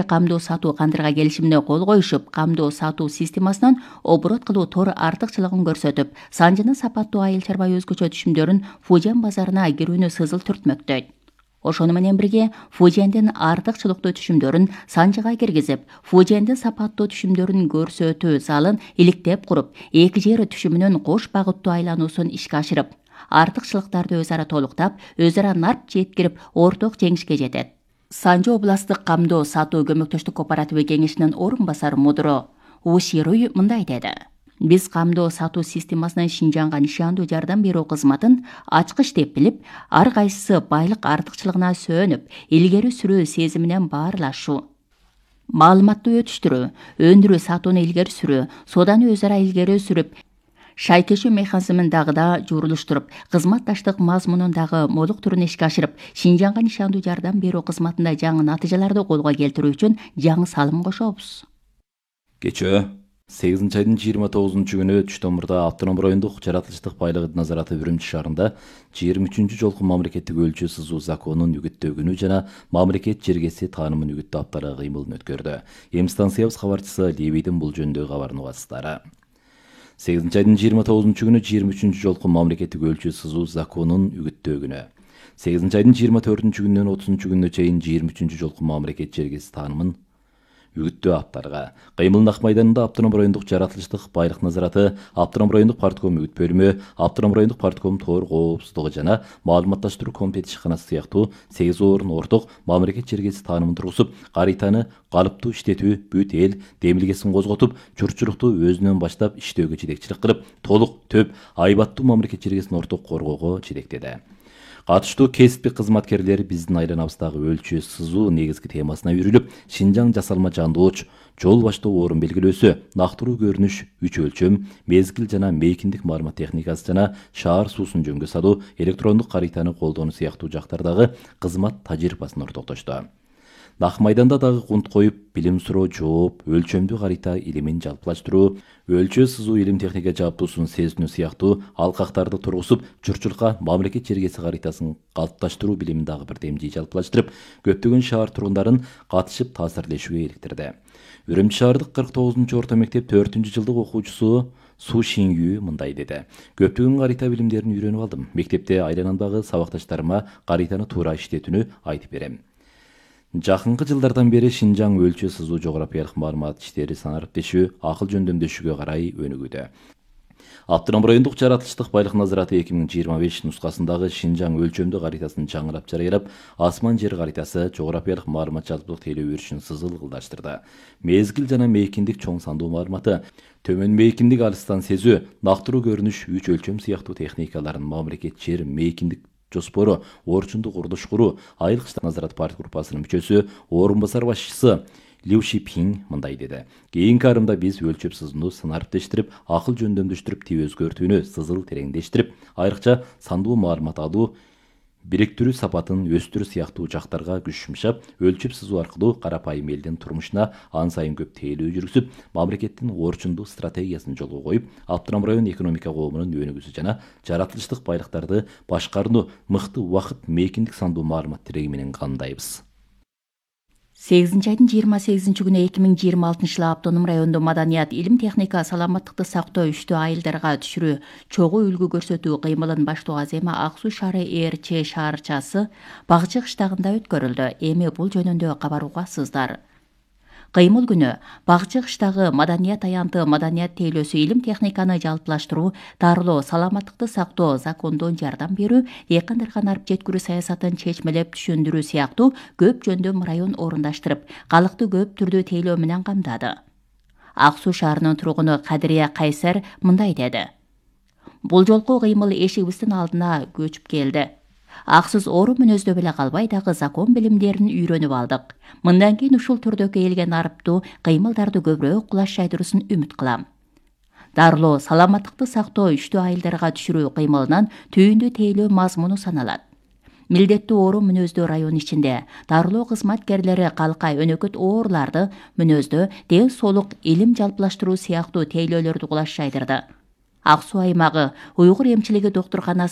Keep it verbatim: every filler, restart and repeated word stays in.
бир камдоо сатуу кандырга келишимине кол коюшуп, камдоо сатуу системасынан оборот кылуу тор артыкчылыгын көрсөтүп, Санжынын сапаттуу айыл чарба өзгөчө түшүмдөрүн Фужиан базарына кирүүнү сызыл түртмөктөйт. Ошону менен бирге Фужиандын артыкчылыктуу түшүмдөрүн Санжыга киргизип, Фужиандын сапаттуу түшүмдөрүн көрсөтүү залын иликтеп куруп, эки жер түшүмүнүн кош багыттуу айлануусун ишке ашырып, артыкчылыктарды өз ара толуктап, өз ара нарп жеткирип, орток жеңишке жетет. Санжы областык камдоо сатуу көмөктөштүк кооперативи кеңешинин орун басары мудуру Ушируй мындай деди. Биз камдоо сатуу системасынын Шинжанга нишандуу жардам берүү кызматын ачкыч деп билип, ар кайсысы байлык артыкчылыгына сөөнүп, илгери сүрүү сезиминен баарлашуу, маалыматтуу өтүштүрүү, өндүрүү сатууну илгери сүрүү, сооданы өз ара илгери сүрүп, шайкешүү механизмин дагы да журулуштуруп, кызматташтык мазмунун дагы молуктуруун ишке ашырып, Шинжанга нишандуу жардам берүү кызматында жаңы натыйжаларды колго келтирүү үчүн жаңы салым кошобуз. Кечээ сегизинчи айдын жыйырма тогузунчу күнү Чөтөмурда автоном райондук жаратылыштык байлык назараты Үрүмчү шаарында жыйырма үчүнчү жолку мамлекеттик өлчү сызуу законунун үгүттөгүнү жана мамлекет жергеси таанымын үгүттөө аптары кыймылын өткөрдү. Эми станциябыз кабарчысы Лебийдин бул жөнүндөгү кабарын угасыздар. сегизинчи айдын жыйырма тогузунчу күнү жыйырма үчүнчү жолку мамлекеттик өлчү сызуу законунун үгүттөгүнү. сегизинчи айдын жыйырма төртүнчү күнүнөн отузунчу күнүнө чейин жыйырма үчүнчү жолку мамлекет жергеси таанымын үгүттөө аптарга Кыймыл Ак майданында автоном райондук жаратылыштык байлык назараты, автоном райондук партком үгүт бөлүмү, автоном райондук партком тоор коопсуздугу жана маалыматташтыруу комитети ишканасы сыяктуу сегиз орун орток мамлекет жергеси таанымын тургузуп, каританы калыптуу иштетүү, бүт эл демилгесин козготуп, журтчулукту өзүнөн баштап иштөөгө жетекчилик кылып, толук төп айбаттуу мамлекет жергесин орток коргоого жетектеди. Катыштуу кесиптик кызматкерлери биздин айланабыздагы өлчү сызуу негизги темасына үйрүлүп, Шинжаң жасалма жандооч, жол баштоо орун белгилөөсү, нактыруу көрүнүш, үч өлчөм, мезгил жана мейкиндик маалымат техникасы жана шаар суусун жөнгө салуу, электрондук каританы колдонуу сыяктуу жактардагы кызмат тажрыйбасын ортоктошту. Ак майданда дагы кунт коюп, билим суроо жооп, өлчөмдүү карита илимин жалпылаштыруу, өлчө сызуу илим техника жааптуусун сезинүү сыяктуу алкактарды тургузуп, журтчулукка мамлекет жергеси каритасын калыпташтыруу билимин дагы бир демжий жалпылаштырып, көптөгөн шаар тургундарын катышып таасирлешүүгө иликтирди. Үрүмчү шаардык кырк тогузунчу орто мектеп төртүнчү жылдык окуучусу Су Шингүү мындай деди. Көптөгөн карита билимдерин үйрөнүп алдым. Мектепте айланамдагы сабакташтарыма каританы туура иштетүүнү айтып берем. Жакынкы жылдардан бери Шинжаң өлчү сызуу жографиялык маалымат иштери санариптешүү, акыл жөндөмдөшүүгө карай өнүгүүдө. Автоном райондук жаратылыштык байлык назараты эки миң жыйырма беш нускасындагы Шинжаң өлчөмдүү каритасын жаңырап жарыялап, асман жер каритасы жографиялык маалымат жалпылык тейлөө өрүшүн сызыл ылдаштырды. Мезгил жана мейкиндик чоң сандуу маалыматы, төмөн мейкиндик алыстан сезүү, нактыруу көрүнүш, үч өлчөм сыяктуу техникаларын мамлекет жер мейкиндик жоспору, орчундук курулуш куруу, айыл кыштак назарат парт группасынын мүчөсү, орун басар башчысы Лю Шипин мындай деди. Кийинки арымда биз өлчөп сызууну санариптештирип, акыл жөндөмдөштүрүп, тип өзгөртүүнү сызыл тереңдештирип, айрыкча сандуу маалымат алуу, бириктирүү сапатын өстүрүү сыяктуу жактарга күч жумшап, өлчөп сызуу аркылуу карапайым элдин турмушуна ан сайын көп тейлөө жүргүзүп, мамлекеттин орчундуу стратегиясын жолго коюп, автоном район экономика коомунун өнүгүүсү жана жаратылыштык байлыктарды башкарууну мыкты убакыт мейкиндик сандуу маалымат тиреги менен кандайбыз. сегизинчи айдын жыйырма сегизинчи күнү эки миң жыйырма алтынчы жылы автоном райондо маданият, илим техника, саламаттыкты сактоо үчтүү айылдарга түшүрүү, чогуу үлгү көрсөтүү кыймылын баштоо азема Ак Суу шаары ээрчи шаарчасы Багчы кыштагында өткөрүлдү. Эми бул жөнүндө кабар угасыздар. Кыймыл күнү Багчы кыштагы маданият аянты, маданият тейлөөсү, илим техниканы жалпылаштыруу, дарылоо, саламаттыкты сактоо, закондон жардам берүү, экандырга нарп жеткирүү саясатын чечмелеп түшүндүрүү сыяктуу көп жөндөм район орундаштырып, калкты көп түрдүү тейлөө менен камдады. Ак Суу шаарынын тургуну Кадырия Кайсар мындай деди. Бул жолку кыймыл эшигибиздин алдына көчүп келди. Аксыз орун мүнөздө беле калбай дагы закон билимдерин үйрөнүп алдык. Мындан кийин ушул түрдө келген арыптуу кыймылдарды көбүрөөк кулаш жайдыруусун үмүт кылам. Дарылоо, саламаттыкты сактоо үчтүү айылдарга түшүрүү кыймылынан түйүндүү тейлөө мазмуну саналат. Милдеттүү орун мүнөздөө район ичинде дарылоо кызматкерлери калкай, өнөкөт ооруларды мүнөздө ден соолук, илим жалпылаштыруу сыяктуу тейлөөлөрдү кулаш жайдырды. Ак Суу аймагы уйгур эмчилиги доктурканасы